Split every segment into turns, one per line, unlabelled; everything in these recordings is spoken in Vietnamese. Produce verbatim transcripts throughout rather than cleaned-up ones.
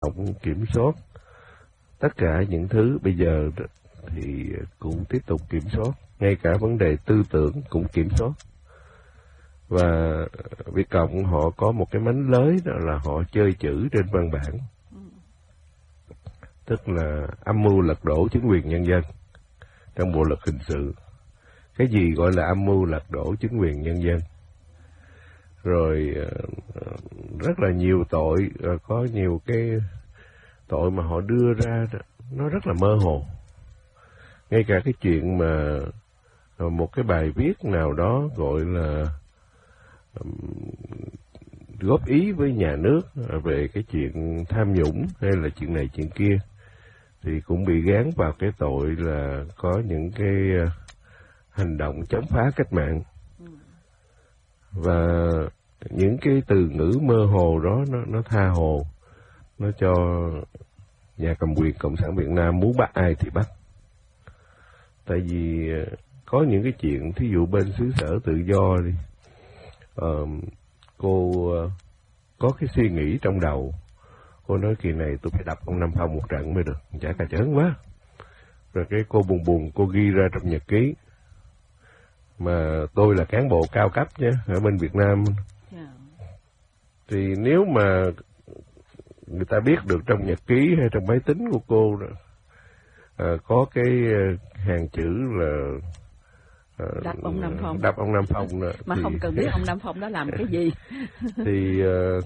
Cộng kiểm soát tất cả những thứ bây giờ thì cũng tiếp tục kiểm soát, ngay cả vấn đề tư tưởng cũng kiểm soát. Và Việt Cộng họ có một cái mánh lới, đó là họ chơi chữ trên văn bản, tức là âm mưu lật đổ chính quyền nhân dân trong bộ luật hình sự. Cái gì gọi là âm mưu lật đổ chính quyền nhân dân? Rồi rất là nhiều tội, có nhiều cái tội mà họ đưa ra nó rất là mơ hồ. Ngay cả cái chuyện mà một cái bài viết nào đó gọi là góp ý với nhà nước về cái chuyện tham nhũng hay là chuyện này chuyện kia, thì cũng bị gán vào cái tội là có những cái hành động chống phá cách mạng. Và những cái từ ngữ mơ hồ đó nó, nó tha hồ, nó cho nhà cầm quyền Cộng sản Việt Nam muốn bắt ai thì bắt. Tại vì có những cái chuyện, thí dụ bên xứ sở tự do đi, uh, cô uh, có cái suy nghĩ trong đầu, cô nói kỳ này tôi phải đập ông Nam Phong một trận mới được, chả cà chớn quá. Rồi cái cô buồn buồn cô ghi ra trong nhật ký, mà tôi là cán bộ cao cấp nhé, ở bên Việt Nam. Yeah. Thì nếu mà người ta biết được trong nhật ký hay trong máy tính của cô đó, à, có cái hàng chữ là à,
đập ông Nam Phong,
đập ông Nam Phong đó,
mà
thì,
không cần biết ông Nam Phong đó làm cái gì.
Thì uh,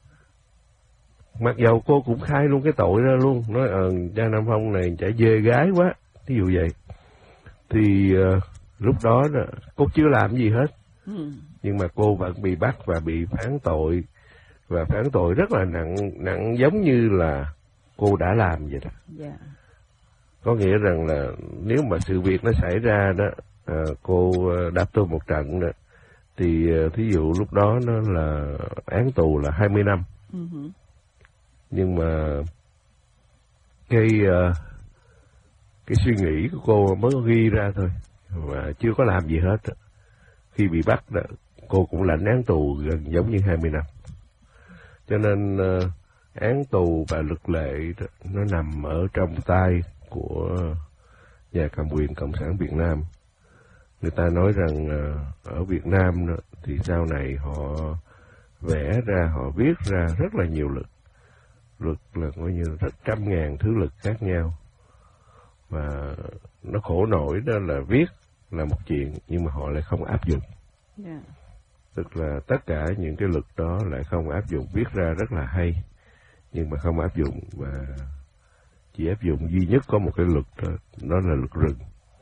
mặc dầu cô cũng khai luôn cái tội ra luôn, nói ờ uh, cha Nam Phong này chả dê gái quá, ví dụ vậy. Thì uh, lúc đó, đó cô chưa làm gì hết, ừ. nhưng mà cô vẫn bị bắt và bị phán tội, và phán tội rất là nặng, nặng giống như là cô đã làm vậy đó. Yeah. Có nghĩa rằng là nếu mà sự việc nó xảy ra đó, à, cô đạp tôi một trận đó, thì thí dụ lúc đó nó là án tù là hai mươi năm. Uh-huh. Nhưng mà cái uh, cái suy nghĩ của cô mới ghi ra thôi, và chưa có làm gì hết. Khi bị bắt đó, cô cũng lãnh án tù gần giống như hai mươi năm. Cho nên uh, án tù và luật lệ đó, nó nằm ở trong tay của nhà cầm quyền Cộng sản Việt Nam. Người ta nói rằng uh, ở Việt Nam đó, thì sau này họ vẽ ra, họ viết ra rất là nhiều luật. Luật là coi như rất trăm ngàn thứ luật khác nhau. Và nó khổ nổi đó là viết là một chuyện, nhưng mà họ lại không áp dụng. Yeah. Tức là tất cả những cái luật đó lại không áp dụng, viết ra rất là hay, nhưng mà không áp dụng, và chỉ áp dụng duy nhất có một cái luật đó, đó là luật rừng.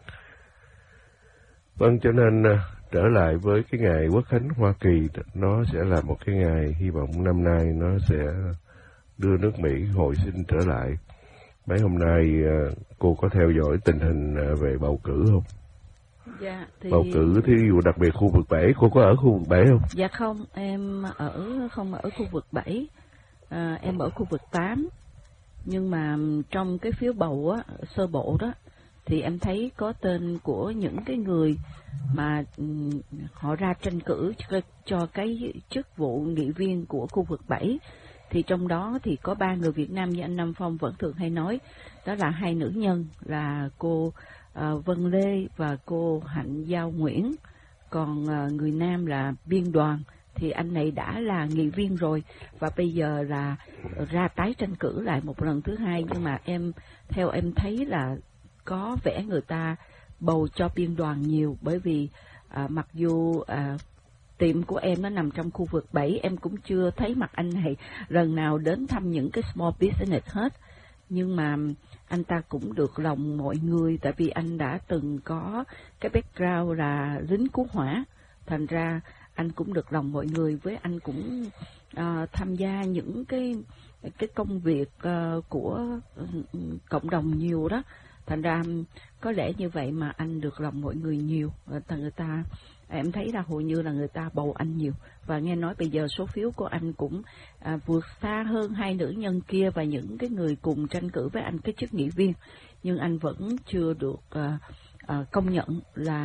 Vâng, cho nên trở lại với cái ngày Quốc khánh Hoa Kỳ, nó sẽ là một cái ngày hy vọng năm nay nó sẽ đưa nước Mỹ hồi sinh trở lại. Mấy hôm nay cô có theo dõi tình hình về bầu cử không?
Dạ, thì...
Bầu cử thí dụ đặc biệt khu vực bảy, cô có ở khu vực bảy không?
Dạ không, em ở không ở khu vực bảy, à, em ở khu vực tám. Nhưng mà trong cái phiếu bầu á, sơ bộ đó, thì em thấy có tên của những cái người mà um, họ ra tranh cử cho, cho cái chức vụ nghị viên của khu vực bảy. Thì trong đó thì có ba người Việt Nam như anh Nam Phong vẫn thường hay nói, đó là hai nữ nhân là cô uh, Vân Lê và cô Hạnh Giao Nguyễn. Còn uh, người nam là Biên Đoàn, thì anh này đã là nghị viên rồi và bây giờ là ra tái tranh cử lại một lần thứ hai. Nhưng mà em theo em thấy là có vẻ người ta bầu cho Biên Đoàn nhiều, bởi vì uh, mặc dù uh, tiệm của em nó nằm trong khu vực bảy, em cũng chưa thấy mặt anh này lần nào đến thăm những cái small business hết. Nhưng mà anh ta cũng được lòng mọi người, tại vì anh đã từng có cái background là lính cứu hỏa, thành ra anh cũng được lòng mọi người. Với anh cũng uh, tham gia những cái cái công việc uh, của uh, cộng đồng nhiều đó, thành ra có lẽ như vậy mà anh được lòng mọi người nhiều. Thành người ta em thấy là hầu như là người ta bầu anh nhiều, và nghe nói bây giờ số phiếu của anh cũng à, vượt xa hơn hai nữ nhân kia và những cái người cùng tranh cử với anh cái chức nghị viên, nhưng anh vẫn chưa được à, à, công nhận là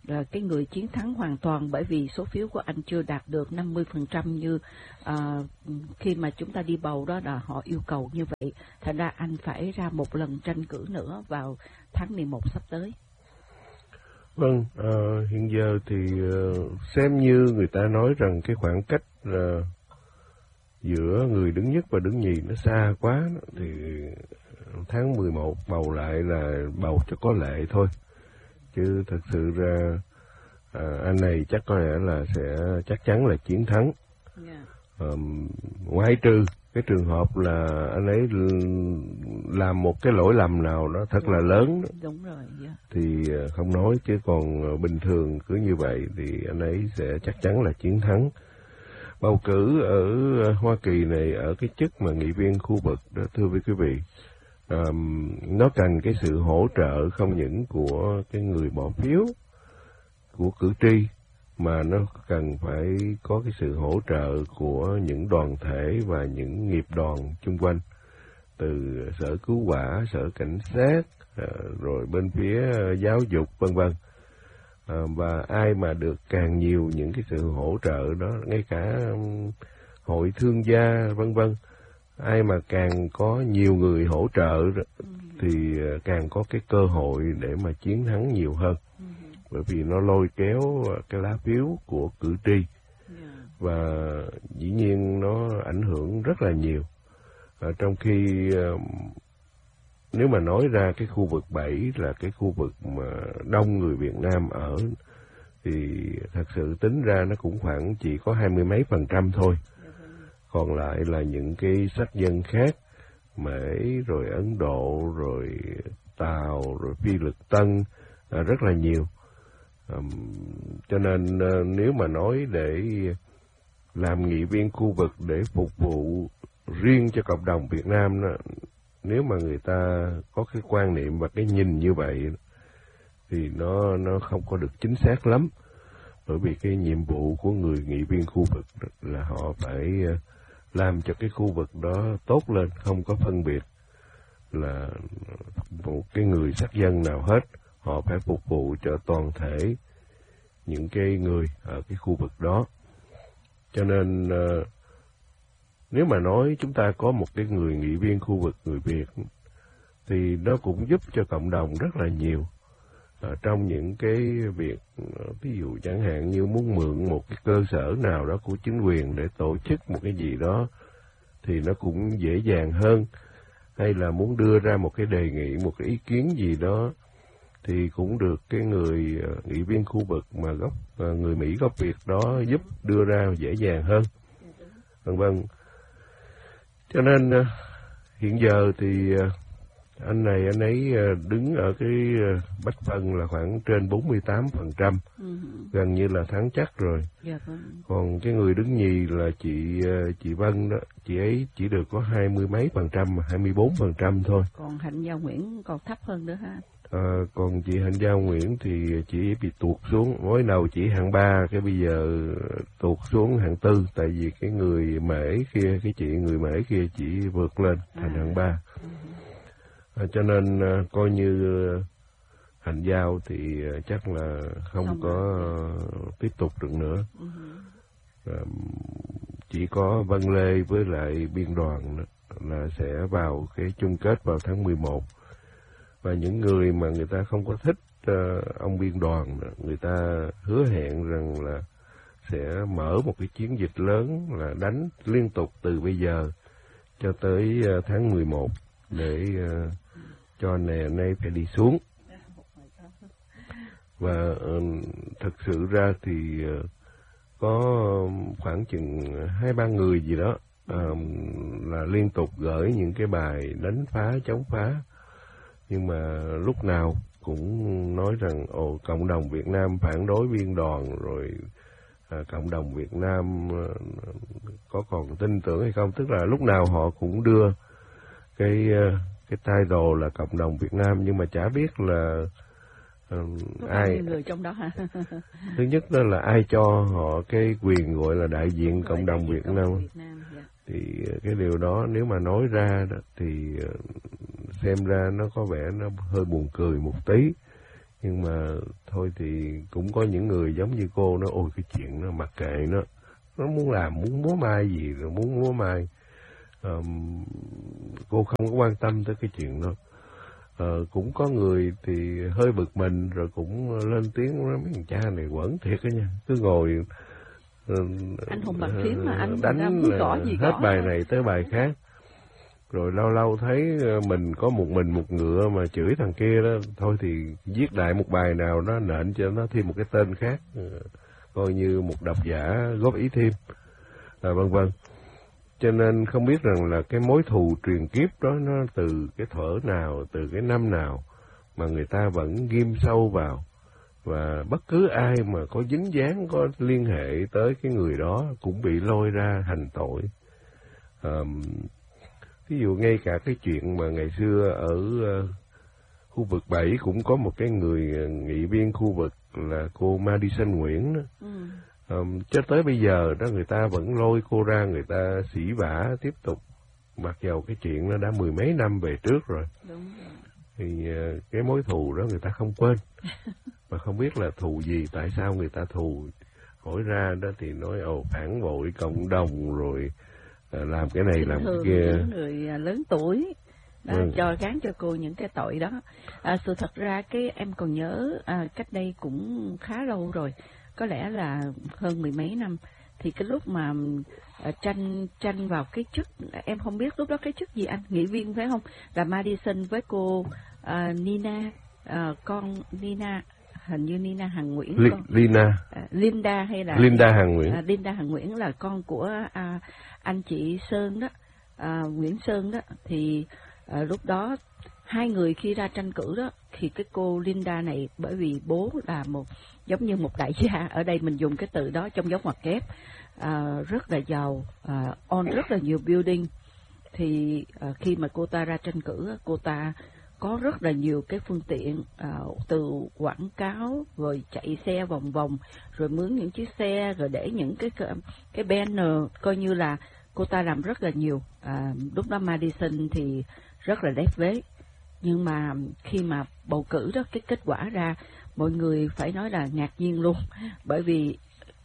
là cái người chiến thắng hoàn toàn, bởi vì số phiếu của anh chưa đạt được năm mươi phần trăm như à, khi mà chúng ta đi bầu đó là họ yêu cầu như vậy. Thành ra anh phải ra một lần tranh cử nữa vào tháng mười một sắp tới.
Vâng, à, hiện giờ thì uh, xem như người ta nói rằng cái khoảng cách uh, giữa người đứng nhất và đứng nhì nó xa quá, thì tháng mười một bầu lại là bầu cho có lệ thôi. Chứ thật sự ra à, anh này chắc có lẽ là sẽ chắc chắn là chiến thắng. Yeah. À, ngoại trừ cái trường hợp là anh ấy làm một cái lỗi lầm nào đó thật là lớn đó,
đúng rồi, yeah.
thì không nói, chứ còn bình thường cứ như vậy thì anh ấy sẽ chắc chắn là chiến thắng. Bầu cử ở Hoa Kỳ này ở cái chức mà nghị viên khu vực đó, thưa với quý vị, um, nó cần cái sự hỗ trợ không những của cái người bỏ phiếu, của cử tri, mà nó cần phải có cái sự hỗ trợ của những đoàn thể và những nghiệp đoàn chung quanh, từ sở cứu hỏa, sở cảnh sát, rồi bên phía giáo dục vân vân. À, và ai mà được càng nhiều những cái sự hỗ trợ đó, ngay cả um, hội thương gia vân vân, ai mà càng có nhiều người hỗ trợ đó, ừ. thì uh, càng có cái cơ hội để mà chiến thắng nhiều hơn, ừ. bởi vì nó lôi kéo cái lá phiếu của cử tri, yeah. và dĩ nhiên nó ảnh hưởng rất là nhiều. À, trong khi uh, nếu mà nói ra cái khu vực bảy là cái khu vực mà đông người Việt Nam ở, thì thật sự tính ra nó cũng khoảng chỉ có hai mươi mấy phần trăm thôi. Còn lại là những cái sắc dân khác, Mễ, rồi Ấn Độ, rồi Tàu, rồi Phi Lực Tân, à, rất là nhiều. À, cho nên à, nếu mà nói để làm nghị viên khu vực để phục vụ riêng cho cộng đồng Việt Nam đó, nếu mà người ta có cái quan niệm và cái nhìn như vậy thì nó nó không có được chính xác lắm, bởi vì cái nhiệm vụ của người nghị viên khu vực là họ phải làm cho cái khu vực đó tốt lên, không có phân biệt là một cái người sắc dân nào hết, họ phải phục vụ cho toàn thể những cái người ở cái khu vực đó. Cho nên nếu mà nói chúng ta có một cái người nghị viên khu vực người Việt thì nó cũng giúp cho cộng đồng rất là nhiều. Ở trong những cái việc, ví dụ chẳng hạn như muốn mượn một cái cơ sở nào đó của chính quyền để tổ chức một cái gì đó thì nó cũng dễ dàng hơn, hay là muốn đưa ra một cái đề nghị, một cái ý kiến gì đó thì cũng được cái người nghị viên khu vực mà gốc người Mỹ gốc Việt đó giúp đưa ra dễ dàng hơn, vân vân. Cho nên hiện giờ thì anh này anh ấy đứng ở cái bách phân là khoảng trên bốn mươi tám phần trăm, ừ. gần như là thắng chắc rồi. Dạ, vâng. Còn cái người đứng nhì là chị chị Vân đó, chị ấy chỉ được có hai mươi mấy phần trăm, hai mươi bốn phần trăm thôi.
Còn Hạnh Giao Nguyễn còn thấp hơn nữa ha.
À, còn chị Hạnh Giao Nguyễn thì chị bị tuột xuống, mới đầu chỉ hạng ba, cái bây giờ tuột xuống hạng tư, tại vì cái người Mễ kia, cái chị người Mễ kia chỉ vượt lên thành à. hạng ba. Ừ. À, cho nên à, coi như à, Hạnh Giao thì à, chắc là không Xong có à, tiếp tục được nữa. Ừ. À, chỉ có Vân Lê với lại biên đoàn đó, là sẽ vào cái chung kết vào tháng mười một. Và những người mà người ta không có thích uh, ông biên đoàn, người ta hứa hẹn rằng là sẽ mở một cái chiến dịch lớn là đánh liên tục từ bây giờ cho tới uh, tháng mười một để uh, cho nè nay phải đi xuống. Và uh, thật sự ra thì uh, có khoảng chừng hai ba người gì đó uh, là liên tục gửi những cái bài đánh phá, chống phá. Nhưng mà lúc nào cũng nói rằng ồ cộng đồng Việt Nam phản đối biên đoàn, rồi à, cộng đồng Việt Nam à, có còn tin tưởng hay không, tức là lúc nào họ cũng đưa cái cái title là cộng đồng Việt Nam, nhưng mà chả biết là à, ai
người trong đó hả?
Thứ nhất đó là ai cho họ cái quyền gọi là đại diện gọi cộng đồng Việt Nam, Việt Nam dạ. Thì cái điều đó nếu mà nói ra đó, thì xem ra nó có vẻ nó hơi buồn cười một tí, Nhưng mà thôi thì cũng có những người giống như cô nó ôi cái chuyện nó mặc kệ nó, nó muốn làm muốn múa mai gì rồi muốn múa mai, um, cô không có quan tâm tới cái chuyện đó. Uh, cũng có người thì hơi bực mình rồi cũng lên tiếng nói mấy thằng cha này quẩn thiệt đó nha, cứ ngồi uh,
anh Hùng bàn phím mà anh
đánh
muốn gõ gì
hết
gõ
bài
thôi.
này tới bài khác. Rồi lâu lâu thấy mình có một mình một ngựa mà chửi thằng kia đó, thôi thì viết đại một bài nào nó nện cho nó thêm một cái tên khác, coi như một độc giả góp ý thêm, à, vân vân. Cho nên không biết rằng là cái mối thù truyền kiếp đó nó từ cái thuở nào, từ cái năm nào mà người ta vẫn ghim sâu vào, và bất cứ ai mà có dính dáng, có liên hệ tới cái người đó cũng bị lôi ra hành tội. Um, Ví dụ ngay cả cái chuyện mà ngày xưa ở uh, khu vực bảy cũng có một cái người nghị viên khu vực là cô Madison Nguyễn đó. Ừ. Um, cho tới bây giờ đó người ta vẫn lôi cô ra, người ta sỉ vả tiếp tục, mặc dầu cái chuyện nó đã mười mấy năm về trước rồi. Đúng rồi. Thì uh, cái mối thù đó người ta không quên. Mà không biết là thù gì, tại sao người ta thù, hỏi ra đó thì nói ồ phản bội cộng đồng rồi làm cái này làm cái kia.
Những người lớn tuổi đó, ừ. cho gán cho cô những cái tội đó. À, sự thật ra cái em còn nhớ à, cách đây cũng khá lâu rồi, có lẽ là hơn mười mấy năm, thì cái lúc mà à, tranh tranh vào cái chức, em không biết lúc đó cái chức gì anh, nghị viên phải không, là Madison với cô à, Nina, à, con Nina, hình như Nina Hằng Nguyễn,
L-
con,
Lina
à, Linda hay là
Linda Hằng Nguyễn,
à, Linda Hằng Nguyễn là con của à, anh chị Sơn đó, à, Nguyễn Sơn đó. Thì à, lúc đó hai người khi ra tranh cử đó, thì cái cô Linda này bởi vì bố là một giống như một đại gia, ở đây mình dùng cái từ đó trong dấu ngoặc kép, à, rất là giàu, à, own rất là nhiều building. Thì à, khi mà cô ta ra tranh cử, cô ta có rất là nhiều cái phương tiện, uh, từ quảng cáo rồi chạy xe vòng vòng, rồi mướn những chiếc xe, rồi để những cái cái banner, coi như là cô ta làm rất là nhiều. Uh, lúc đó Madison thì rất là đét vế, nhưng mà khi mà bầu cử đó, cái kết quả ra mọi người phải nói là ngạc nhiên luôn, bởi vì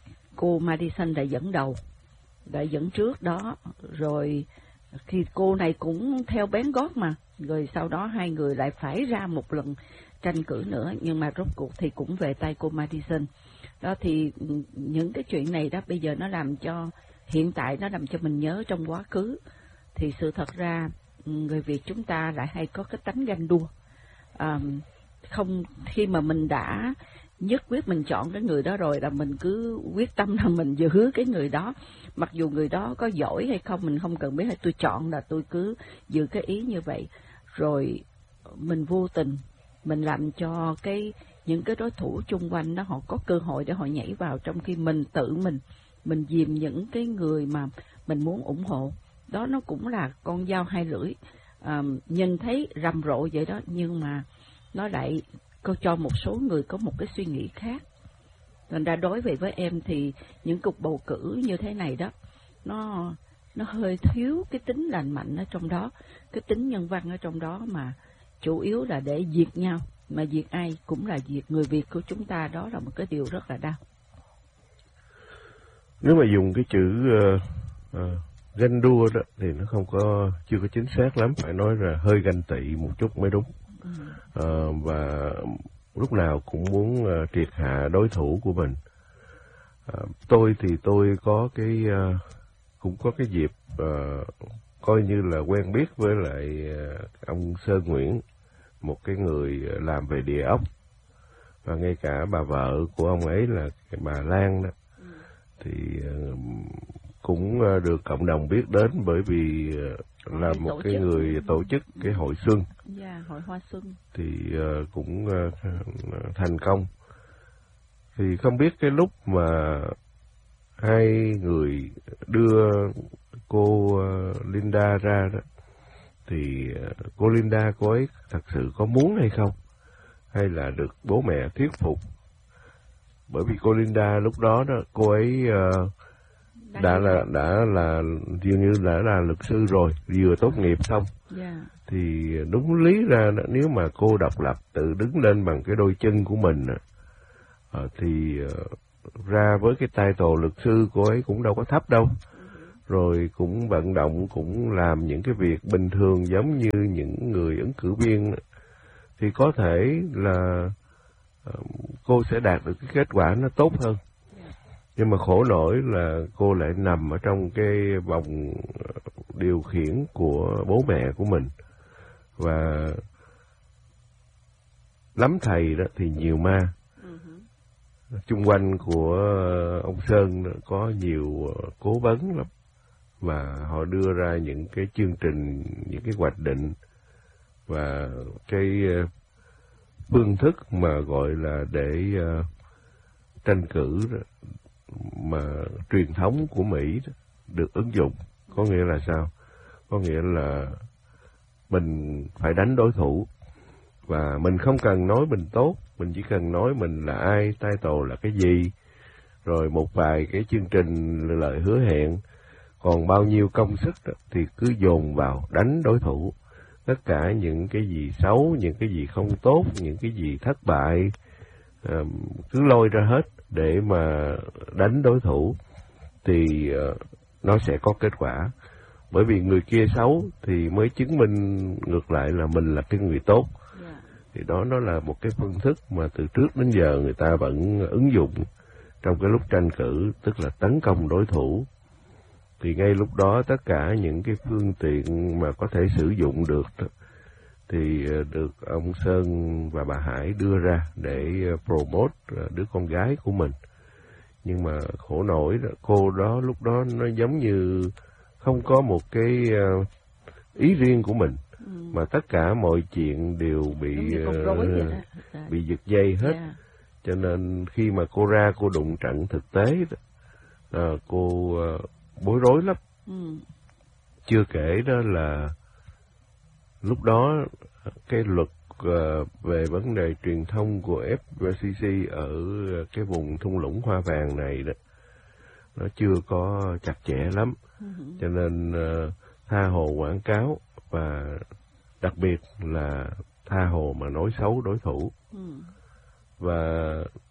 cô Madison đã dẫn đầu, đã dẫn trước đó, rồi khi cô này cũng theo bén gót mà, rồi sau đó hai người lại phải ra một lần tranh cử nữa, nhưng mà rốt cuộc thì cũng về tay cô Madison. Đó thì những cái chuyện này đó bây giờ nó làm cho, hiện tại nó làm cho mình nhớ trong quá khứ. Thì sự thật ra người Việt chúng ta lại hay có cái tánh ganh đua. À, không, khi mà mình đã nhất quyết mình chọn cái người đó rồi là mình cứ quyết tâm là mình giữ cái người đó, mặc dù người đó có giỏi hay không mình không cần biết, hay tôi chọn là tôi cứ giữ cái ý như vậy. Rồi mình vô tình mình làm cho cái những cái đối thủ chung quanh đó họ có cơ hội để họ nhảy vào, trong khi mình tự mình mình dìm những cái người mà mình muốn ủng hộ. Đó nó cũng là con dao hai lưỡi, à, nhìn thấy rầm rộ vậy đó, nhưng mà nó lại có cho một số người có một cái suy nghĩ khác. Thành ra đối với với em thì những cuộc bầu cử như thế này đó, nó nó hơi thiếu cái tính lành mạnh ở trong đó, cái tính nhân văn ở trong đó, mà chủ yếu là để diệt nhau, mà diệt ai cũng là diệt người Việt của chúng ta. Đó là một cái điều rất là đau.
Nếu mà dùng cái chữ uh, uh, ganh đua đó thì nó không có, chưa có chính xác lắm, phải nói là hơi ganh tị một chút mới đúng. Ừ. Uh, và lúc nào cũng muốn uh, triệt hạ đối thủ của mình. Uh, tôi thì tôi có cái uh, cũng có cái dịp uh, coi như là quen biết với lại uh, ông Sơn Nguyễn, một cái người làm về địa ốc, và ngay cả bà vợ của ông ấy là bà Lan đó, ừ. thì uh, cũng uh, được cộng đồng biết đến, bởi vì uh, là một cái chức. người tổ chức cái hội xuân,
yeah, hội hoa xuân,
thì uh, cũng uh, thành công. Thì không biết cái lúc mà hai người đưa cô uh, Linda ra đó, thì uh, cô Linda cô ấy thật sự có muốn hay không, hay là được bố mẹ thuyết phục? Bởi vì cô Linda lúc đó đó cô ấy uh, đã là đã là dường như đã là luật sư rồi, vừa tốt nghiệp xong.
Yeah.
Thì đúng lý ra nếu mà cô độc lập tự đứng lên bằng cái đôi chân của mình thì ra với cái title luật sư cô ấy cũng đâu có thấp đâu. Rồi cũng vận động, cũng làm những cái việc bình thường giống như những người ứng cử viên, thì có thể là cô sẽ đạt được cái kết quả nó tốt hơn. Nhưng mà khổ nổi là cô lại nằm ở trong cái vòng điều khiển của bố mẹ của mình. Và lắm thầy đó thì nhiều ma. Uh-huh. Chung quanh của ông Sơn có nhiều cố vấn lắm. Và họ đưa ra những cái chương trình, những cái hoạch định và cái phương thức mà gọi là để uh, tranh cử đó, mà truyền thống của Mỹ đó, được ứng dụng. Có nghĩa là sao? Có nghĩa là mình phải đánh đối thủ, và mình không cần nói mình tốt, mình chỉ cần nói mình là ai, title là cái gì, rồi một vài cái chương trình lời hứa hẹn, còn bao nhiêu công sức đó, thì cứ dồn vào đánh đối thủ. Tất cả những cái gì xấu, những cái gì không tốt, những cái gì thất bại, uh, cứ lôi ra hết để mà đánh đối thủ, thì uh, nó sẽ có kết quả. Bởi vì người kia xấu thì mới chứng minh ngược lại là mình là cái người tốt. Yeah. Thì đó nó là một cái phương thức mà từ trước đến giờ người ta vẫn ứng dụng trong cái lúc tranh cử, tức là tấn công đối thủ. Thì ngay lúc đó tất cả những cái phương tiện mà có thể sử dụng được thì được ông Sơn và bà Hải đưa ra để promote đứa con gái của mình. Nhưng mà khổ nổi cô đó lúc đó nó giống như không có một cái ý riêng của mình, ừ. mà tất cả mọi chuyện đều bị uh, bị giật dây hết. Yeah. Cho nên khi mà cô ra cô đụng trận thực tế uh, cô uh, bối rối lắm. Ừ. Chưa kể đó là lúc đó cái luật uh, về vấn đề truyền thông của ép xê xê ở cái vùng thung lũng hoa vàng này đó, nó chưa có chặt chẽ lắm. Uh-huh. Cho nên uh, tha hồ quảng cáo, và đặc biệt là tha hồ mà nói xấu đối thủ. Uh-huh. Và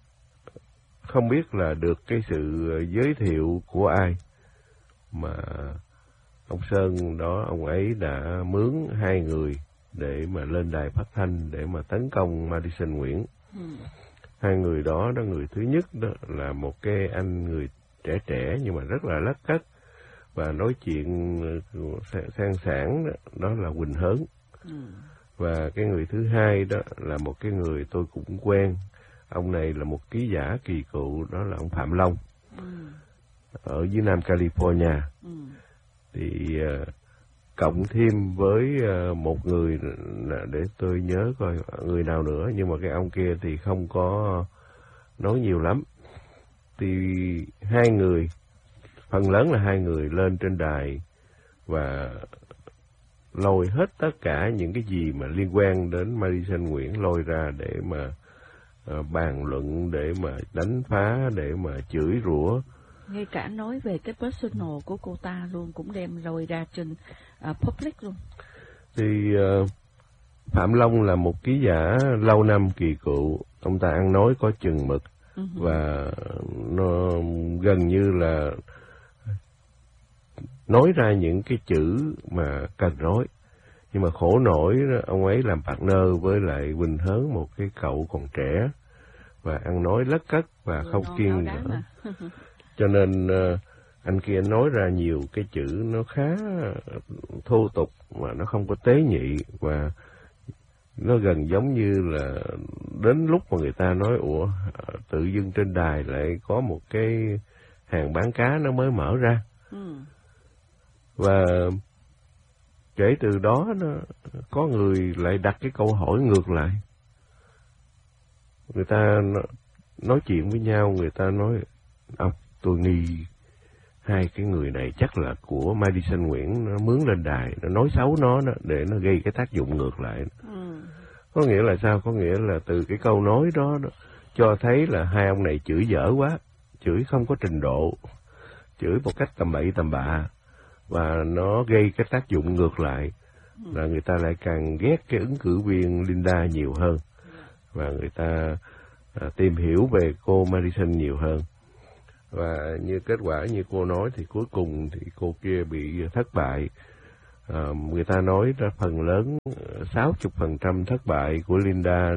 không biết là được cái sự giới thiệu của ai mà ông Sơn đó, ông ấy đã mướn hai người để mà lên đài phát thanh để mà tấn công Madison Nguyễn. Uh-huh. Hai người đó, đó người thứ nhất đó là một cái anh người trẻ trẻ nhưng mà rất là lắt cắt và nói chuyện sang sảng, đó, đó là Quỳnh Hớn. Ừ. Và cái người thứ hai đó là một cái người tôi cũng quen. Ông này là một ký giả kỳ cựu, đó là ông Phạm Long. Ừ. Ở dưới Nam California. Ừ. Thì uh, cộng thêm với uh, một người để tôi nhớ coi người nào nữa, nhưng mà cái ông kia thì không có nói nhiều lắm. Thì hai người, phần lớn là hai người lên trên đài và lôi hết tất cả những cái gì mà liên quan đến Madison Nguyễn lôi ra để mà uh, bàn luận, để mà đánh phá, để mà chửi rủa.
Ngay cả nói về cái personal của cô ta luôn cũng đem lôi ra trên uh, public luôn.
Thì uh, Phạm Long là một ký giả lâu năm kỳ cựu, ông ta ăn nói có chừng mực. Uh-huh. Và nó gần như là nói ra những cái chữ mà cần nói. Nhưng mà khổ nổi ông ấy làm partner với lại Quỳnh Hớn, một cái cậu còn trẻ và ăn nói lất cất và không kiêng nữa. Cho nên uh, anh kia anh nói ra nhiều cái chữ nó khá thô tục mà nó không có tế nhị, và nó gần giống như là đến lúc mà người ta nói ủa tự dưng trên đài lại có một cái hàng bán cá nó mới mở ra. Ừ. Và kể từ đó nó, có người lại đặt cái câu hỏi ngược lại. Người ta nói chuyện với nhau, người ta nói ông tôi nghi hai cái người này chắc là của Madison Nguyễn, nó mướn lên đài, nó nói xấu nó đó, để nó gây cái tác dụng ngược lại. Ừ. Có nghĩa là sao? Có nghĩa là từ cái câu nói đó, đó cho thấy là hai ông này chửi dở quá, chửi không có trình độ, chửi một cách tầm bậy tầm bạ, và nó gây cái tác dụng ngược lại là người ta lại càng ghét cái ứng cử viên Linda nhiều hơn, và người ta à, tìm hiểu về cô Madison nhiều hơn. Và như kết quả như cô nói thì cuối cùng thì cô kia bị thất bại. À, người ta nói ra phần lớn sáu mươi phần trăm thất bại của Linda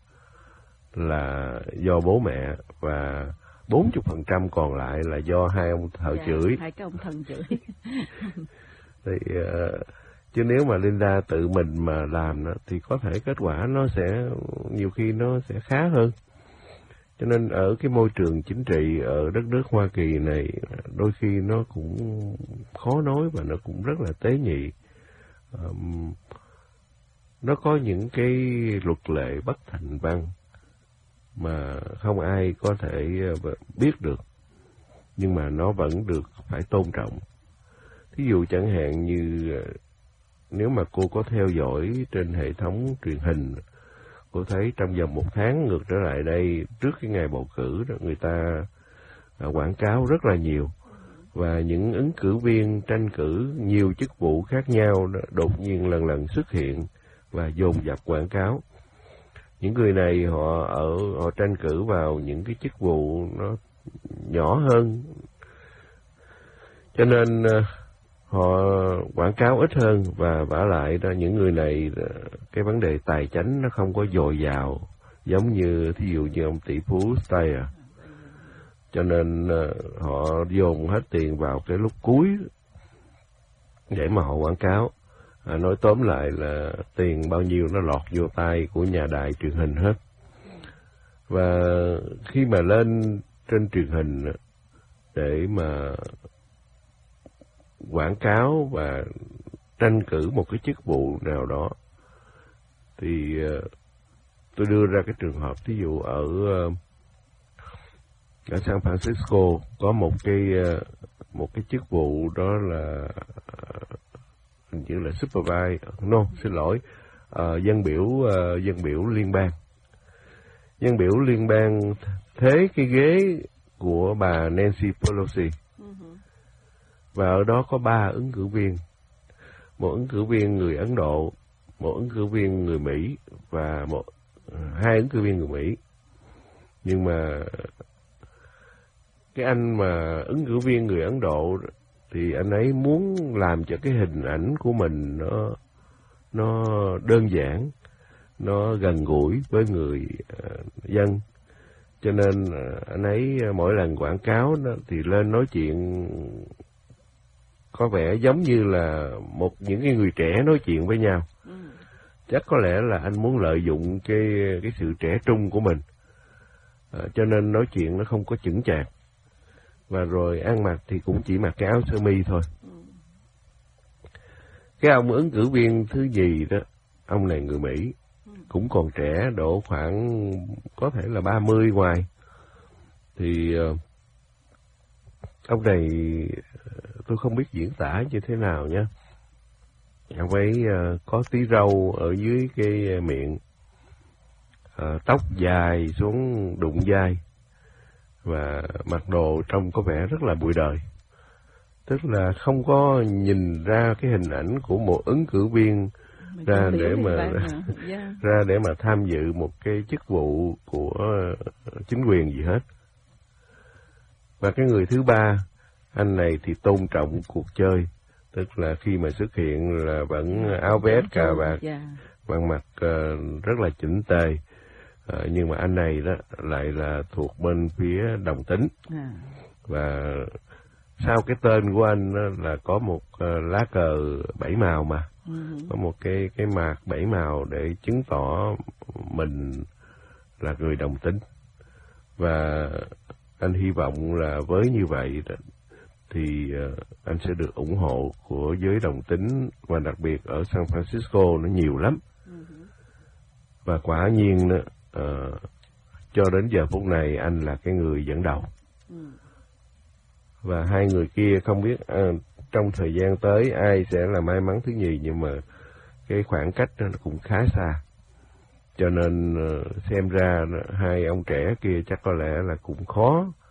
là do bố mẹ, và bốn mươi phần trăm còn lại là do hai ông thợ
dạ,
chửi.
Hai cái ông thần chửi.
Thì uh, chứ nếu mà Linda tự mình mà làm đó, thì có thể kết quả nó sẽ nhiều khi nó sẽ khá hơn. Cho nên ở cái môi trường chính trị ở đất nước Hoa Kỳ này đôi khi nó cũng khó nói và nó cũng rất là tế nhị. Um, nó có những cái luật lệ bất thành văn mà không ai có thể biết được, nhưng mà nó vẫn được phải tôn trọng. Thí dụ chẳng hạn như nếu mà cô có theo dõi trên hệ thống truyền hình, cô thấy trong vòng một tháng ngược trở lại đây, trước cái ngày bầu cử đó, người ta quảng cáo rất là nhiều, và những ứng cử viên tranh cử nhiều chức vụ khác nhau đó, đột nhiên lần lần xuất hiện và dồn dập quảng cáo. Những người này họ ở họ tranh cử vào những cái chức vụ nó nhỏ hơn, cho nên họ quảng cáo ít hơn, và vả lại đó những người này cái vấn đề tài chánh nó không có dồi dào giống như thí dụ như ông tỷ phú Steyer, cho nên họ dồn hết tiền vào cái lúc cuối để mà họ quảng cáo. À, nói tóm lại là tiền bao nhiêu nó lọt vô tay của nhà đài truyền hình hết. Và khi mà lên trên truyền hình để mà quảng cáo và tranh cử một cái chức vụ nào đó, thì uh, tôi đưa ra cái trường hợp ví dụ ở uh, ở San Francisco có một cái uh, một cái chức vụ đó là uh, hình như là supervisor, no, xin lỗi, uh, dân biểu uh, dân biểu liên bang. Dân biểu liên bang thế cái ghế của bà Nancy Pelosi. Và ở đó có ba ứng cử viên. Một ứng cử viên người Ấn Độ, một ứng cử viên người Mỹ và một hai ứng cử viên người Mỹ. Nhưng mà cái anh mà ứng cử viên người Ấn Độ thì anh ấy muốn làm cho cái hình ảnh của mình nó nó đơn giản, nó gần gũi với người uh, dân. Cho nên uh, anh ấy mỗi lần quảng cáo đó thì lên nói chuyện có vẻ giống như là một những cái người trẻ nói chuyện với nhau. Ừ. Chắc có lẽ là anh muốn lợi dụng cái cái sự trẻ trung của mình, à, cho nên nói chuyện nó không có chững chạc, và rồi ăn mặc thì cũng chỉ mặc cái áo sơ mi thôi. Ừ. Cái ông ứng cử viên thứ nhì đó, ông này người Mỹ, ừ. cũng còn trẻ, độ khoảng có thể là ba mươi ngoài, thì uh, ông này tôi không biết diễn tả như thế nào nhé. Ông ấy uh, có tí râu ở dưới cái miệng, uh, tóc dài xuống đụng vai, và mặc đồ trông có vẻ rất là bụi đời. Tức là không có nhìn ra cái hình ảnh của một ứng cử viên ra để mà yeah. ra để mà tham dự một cái chức vụ của chính quyền gì hết. Và cái người thứ ba, anh này thì tôn trọng cuộc chơi, tức là khi mà xuất hiện là vẫn áo vest cà vạt, bằng mặt uh, rất là chỉnh tề, uh, nhưng mà anh này đó lại là thuộc bên phía đồng tính. À. Và sau cái tên của anh đó là có một uh, lá cờ bảy màu mà, uh-huh. có một cái cái mạc bảy màu để chứng tỏ mình là người đồng tính. Và anh hy vọng là với như vậy đó, thì uh, anh sẽ được ủng hộ của giới đồng tính, và đặc biệt ở San Francisco nó nhiều lắm. Uh-huh. Và quả nhiên đó, uh, cho đến giờ phút này anh là cái người dẫn đầu. Uh-huh. Và hai người kia không biết uh, trong thời gian tới ai sẽ là may mắn thứ nhì, nhưng mà cái khoảng cách nó cũng khá xa. Cho nên uh, xem ra hai ông trẻ kia chắc có lẽ là cũng khó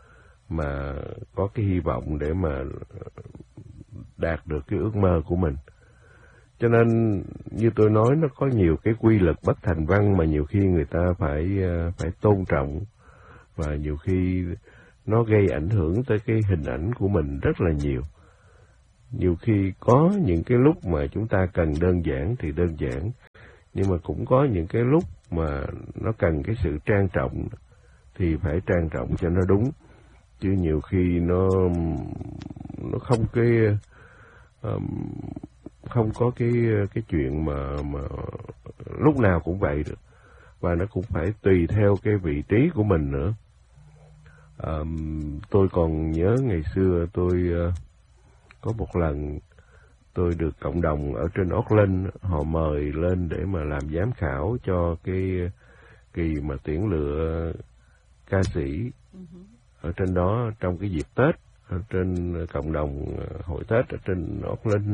mà có cái hy vọng để mà đạt được cái ước mơ của mình. Cho nên như tôi nói, nó có nhiều cái quy luật bất thành văn mà nhiều khi người ta phải phải tôn trọng, và nhiều khi nó gây ảnh hưởng tới cái hình ảnh của mình rất là nhiều. Nhiều khi có những cái lúc mà chúng ta cần đơn giản thì đơn giản, nhưng mà cũng có những cái lúc mà nó cần cái sự trang trọng thì phải trang trọng cho nó đúng. Chứ nhiều khi nó nó không cái um, không có cái cái chuyện mà mà lúc nào cũng vậy được, và nó cũng phải tùy theo cái vị trí của mình nữa. Um, tôi còn nhớ ngày xưa tôi uh, có một lần tôi được cộng đồng ở trên Auckland họ mời lên để mà làm giám khảo cho cái kỳ mà tuyển lựa ca sĩ ở trên đó trong cái dịp Tết, ở trên cộng đồng hội Tết ở trên Auckland.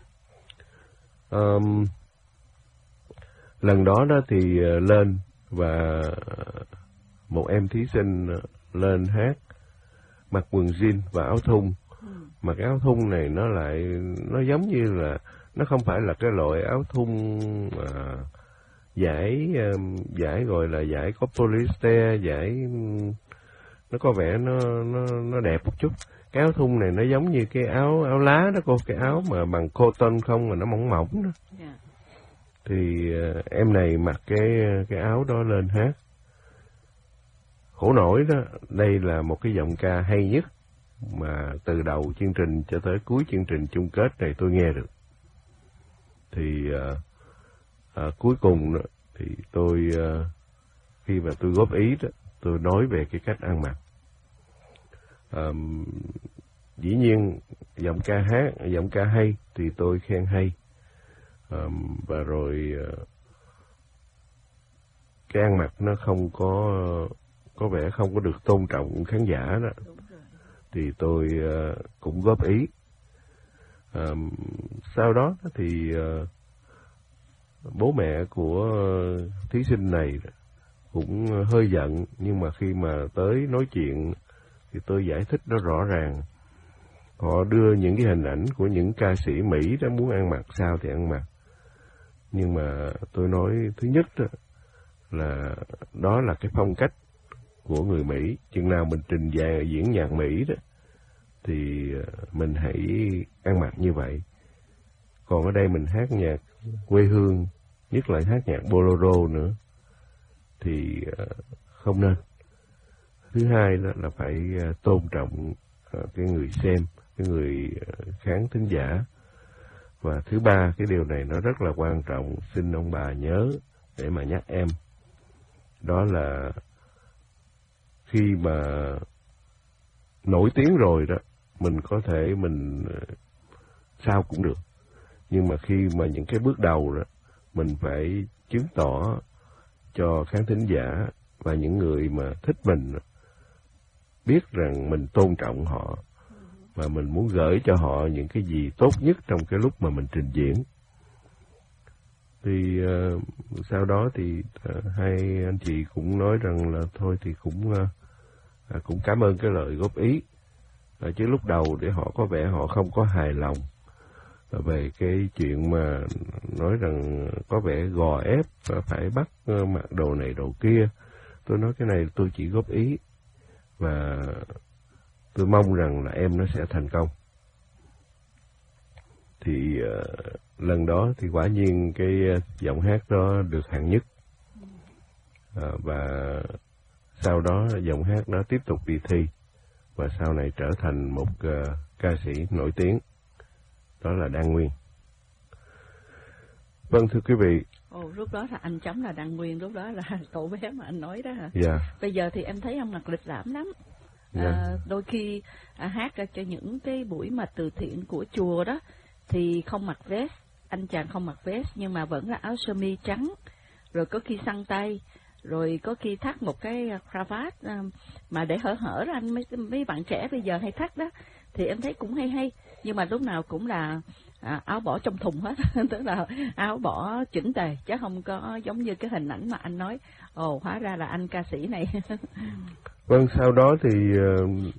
Um, lần đó đó thì lên và một em thí sinh lên hát mặc quần jean và áo thun. Mà cái áo thun này nó lại nó giống như là nó không phải là cái loại áo thun à, giải giải gọi là giải có polyester, giải nó có vẻ nó nó nó đẹp một chút. Cái áo thun này nó giống như cái áo áo lá đó cô, cái áo mà bằng cotton không mà nó mỏng mỏng đó. Yeah. Thì uh, em này mặc cái cái áo đó lên hát. Khổ nổi đó, đây là một cái giọng ca hay nhất mà từ đầu chương trình cho tới cuối chương trình chung kết này tôi nghe được. Thì uh, uh, cuối cùng đó, thì tôi uh, khi mà tôi góp ý đó, tôi nói về cái cách ăn mặc. Um, dĩ nhiên giọng ca hát, giọng ca hay thì tôi khen hay, um, và rồi uh, cái ăn mặc nó không có có vẻ không có được tôn trọng khán giả đó, thì tôi uh, cũng góp ý. Um, sau đó thì uh, bố mẹ của uh, thí sinh này cũng hơi giận, nhưng mà khi mà tới nói chuyện thì tôi giải thích nó rõ ràng. Họ đưa những cái hình ảnh của những ca sĩ Mỹ đó, muốn ăn mặc sao thì ăn mặc. Nhưng mà tôi nói thứ nhất đó, là đó là cái phong cách của người Mỹ. Chừng nào mình trình dàn diễn nhạc Mỹ đó thì mình hãy ăn mặc như vậy. Còn ở đây mình hát nhạc quê hương, nhất là hát nhạc bolero nữa, thì không nên. Thứ hai đó là phải tôn trọng cái người xem, cái người khán thính giả. Và thứ ba, cái điều này nó rất là quan trọng, xin ông bà nhớ để mà nhắc em. Đó là khi mà nổi tiếng rồi đó, mình có thể mình sao cũng được. Nhưng mà khi mà những cái bước đầu đó, mình phải chứng tỏ cho khán thính giả và những người mà thích mình biết rằng mình tôn trọng họ, và mình muốn gửi cho họ những cái gì tốt nhất trong cái lúc mà mình trình diễn. Thì uh, sau đó thì uh, hai anh chị cũng nói rằng là thôi thì cũng uh, cũng cảm ơn cái lời góp ý. Uh, chứ lúc đầu để họ có vẻ họ không có hài lòng uh, về cái chuyện mà nói rằng có vẻ gò ép và phải bắt uh, mặc đồ này đồ kia. Tôi nói cái này tôi chỉ góp ý, và tôi mong rằng là em nó sẽ thành công. Thì uh, lần đó thì quả nhiên cái uh, giọng hát đó được hạng nhất, uh, và sau đó giọng hát đó tiếp tục đi thi, và sau này trở thành một uh, ca sĩ nổi tiếng, đó là Đan Nguyên. Vâng, thưa quý vị.
Ồ, lúc đó là anh chấm là Đan Nguyên, lúc đó là cậu bé mà anh nói đó hả?
Dạ. Yeah.
Bây giờ thì em thấy ông mặc lịch lãm lắm. Yeah. À, đôi khi à, hát cho những cái buổi mà từ thiện của chùa đó thì không mặc vest, anh chàng không mặc vest nhưng mà vẫn là áo sơ mi trắng, rồi có khi xăng tay, rồi có khi thắt một cái cravat mà để hở hở đó, anh mấy mấy bạn trẻ bây giờ hay thắt đó, thì em thấy cũng hay hay, nhưng mà lúc nào cũng là à, áo bỏ trong thùng hết, tức là áo bỏ chỉnh tề, chứ không có giống như cái hình ảnh mà anh nói, ồ hóa ra là anh ca sĩ này.
Vâng, sau đó thì uh,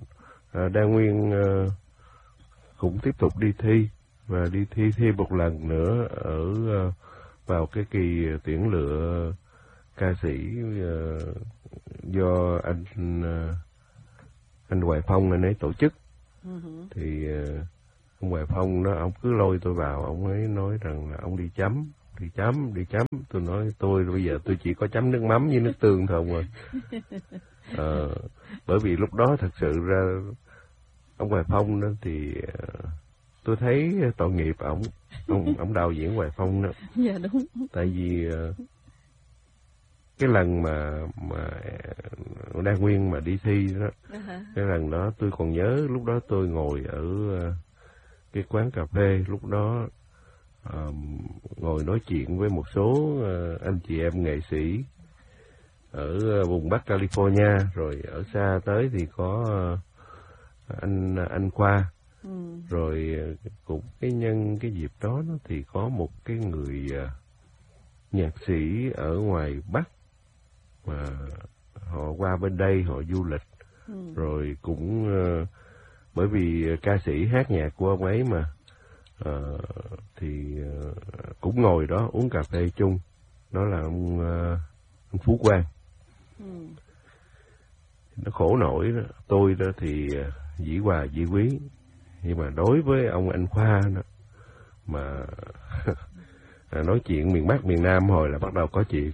à, Đa Nguyên à, cũng tiếp tục đi thi, và đi thi thêm một lần nữa ở à, vào cái kỳ tuyển lựa ca sĩ à, do anh à, anh Hoài Phong anh ấy tổ chức. Uh-huh. Thì à, ông Hoài Phong đó, ông cứ lôi tôi vào, ông ấy nói rằng là ông đi chấm, đi chấm, đi chấm. Tôi nói tôi bây giờ tôi chỉ có chấm nước mắm với nước tương thôi rồi. À, bởi vì lúc đó thật sự ra ông Hoài Phong đó thì tôi thấy tội nghiệp ổng, ông ông đạo diễn Hoài Phong đó.
Dạ đúng.
Tại vì cái lần mà mà Đa Nguyên mà đi thi đó, uh-huh. cái lần đó tôi còn nhớ, lúc đó tôi ngồi ở cái quán cà phê, lúc đó uh, ngồi nói chuyện với một số uh, anh chị em nghệ sĩ ở vùng Bắc California, rồi ở xa tới thì có uh, anh anh Khoa, ừ. rồi cũng cái nhân cái dịp đó nó thì có một cái người uh, nhạc sĩ ở ngoài Bắc mà họ qua bên đây họ du lịch, ừ. rồi cũng uh, bởi vì ca sĩ hát nhạc của ông ấy mà uh, thì uh, cũng ngồi đó uống cà phê chung, đó là ông, uh, ông Phú Quang. Ừ. Nó khổ nổi đó. Tôi đó thì uh, dĩ hòa dĩ quý, nhưng mà đối với ông anh Khoa đó mà nói chuyện miền Bắc miền Nam hồi là bắt đầu có chuyện.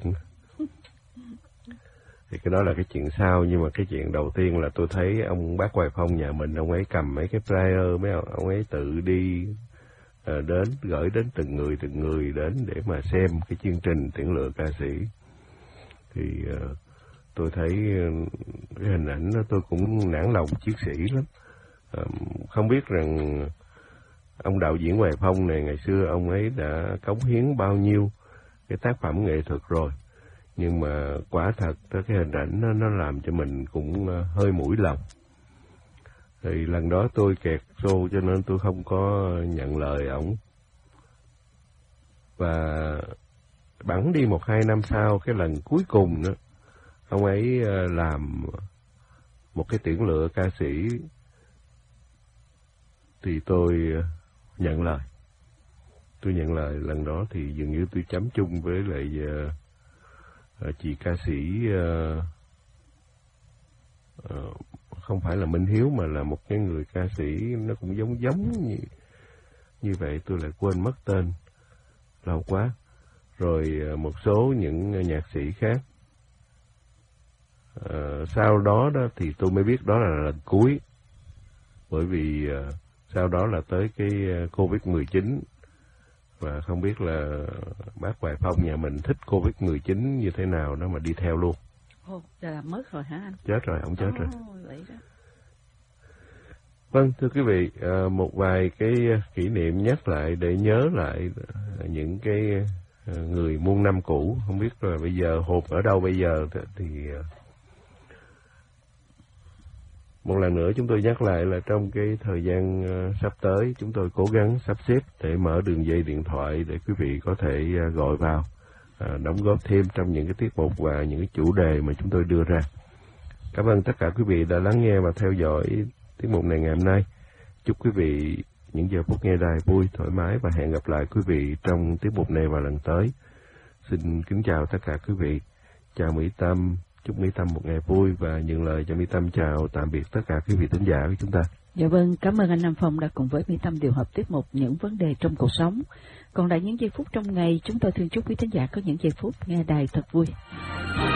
Thì cái đó là cái chuyện sau, nhưng mà cái chuyện đầu tiên là tôi thấy ông bác Hoài Phong nhà mình, ông ấy cầm mấy cái flyer, mấy ông, ông ấy tự đi uh, đến, gửi đến từng người, từng người đến để mà xem cái chương trình tuyển lựa ca sĩ. Thì uh, tôi thấy uh, cái hình ảnh đó tôi cũng nản lòng chiến sĩ lắm. Uh, không biết rằng ông đạo diễn Hoài Phong này ngày xưa ông ấy đã cống hiến bao nhiêu cái tác phẩm nghệ thuật rồi. Nhưng mà quả thật cái hình ảnh nó, nó làm cho mình cũng hơi mũi lòng. Thì lần đó tôi kẹt show cho nên tôi không có nhận lời ổng. Và bẵng đi một hai năm sau, cái lần cuối cùng nữa, ông ấy làm một cái tuyển lựa ca sĩ thì tôi nhận lời. Tôi nhận lời lần đó thì dường như tôi chấm chung với lại uh, chị ca sĩ uh, uh, không phải là Minh Hiếu mà là một cái người ca sĩ nó cũng giống giống như như vậy, tôi lại quên mất tên lâu quá. Rồi uh, một số những nhạc sĩ khác. Uh, sau đó đó thì tôi mới biết đó là lần cuối, bởi vì uh, sau đó là tới cái Covid mười chín, và không biết là bác Hoài Phong nhà mình thích Covid mười chín như thế nào đó mà đi theo luôn.
Ồ, là mất rồi hả anh?
Chết rồi, ông chết oh, rồi.
Vậy đó.
Vâng, thưa quý vị, một vài cái kỷ niệm nhắc lại để nhớ lại những cái người muôn năm cũ. Không biết là bây giờ hồn ở đâu bây giờ thì... Một lần nữa chúng tôi nhắc lại là trong cái thời gian uh, sắp tới chúng tôi cố gắng sắp xếp để mở đường dây điện thoại để quý vị có thể uh, gọi vào, uh, đóng góp thêm trong những cái tiết mục và những cái chủ đề mà chúng tôi đưa ra. Cảm ơn tất cả quý vị đã lắng nghe và theo dõi tiết mục này ngày hôm nay. Chúc quý vị những giờ phút nghe đài vui, thoải mái và hẹn gặp lại quý vị trong tiết mục này vào lần tới. Xin kính chào tất cả quý vị. Chào Mỹ Tâm. Chúc Mỹ Tâm một ngày vui và nhận lời cho Mỹ Tâm chào tạm biệt tất cả quý vị thính giả của chúng ta.
Dạ vâng, cảm ơn anh Nam Phong đã cùng với Mỹ Tâm điều hợp tiết mục Những Vấn Đề Trong Cuộc Sống. Còn lại những giây phút trong ngày, chúng tôi thường chúc quý thính giả có những giây phút nghe đài thật vui.